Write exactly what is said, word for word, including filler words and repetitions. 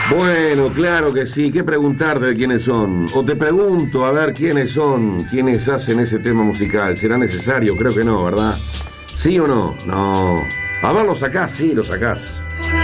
Bueno, claro que sí. ¿Qué preguntarte de quiénes son? O te pregunto a ver quiénes son, quiénes hacen ese tema musical. ¿Será necesario? Creo que no, ¿verdad? ¿Sí o no? No. A ver, lo sacás, sí, lo sacás.